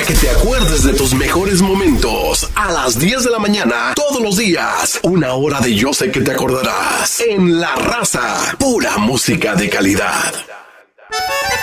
que te acuerdes de tus mejores momentos. A las 10 de la mañana, todos los días. Una hora de Yo Sé Que Te Acordarás. En La Raza, pura música de calidad.